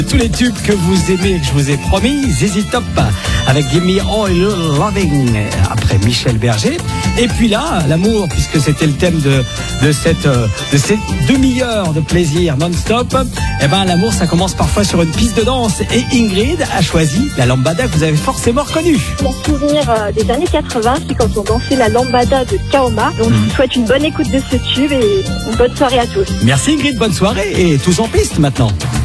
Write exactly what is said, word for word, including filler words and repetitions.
Tous les tubes que vous aimez, que je vous ai promis, Z Z Top avec Give Me All Your Loving après Michel Berger. Et puis là, l'amour, puisque c'était le thème de, de cette, de cette demi-heure de plaisir non-stop. Eh ben, l'amour, ça commence parfois sur une piste de danse. Et Ingrid a choisi la lambada que vous avez forcément reconnue. Mon souvenir euh, des années quatre-vingts, c'est quand on dansait la lambada de Kaoma. Donc, mmh. je vous souhaite une bonne écoute de ce tube et une bonne soirée à tous. Merci Ingrid, bonne soirée et tous en piste maintenant.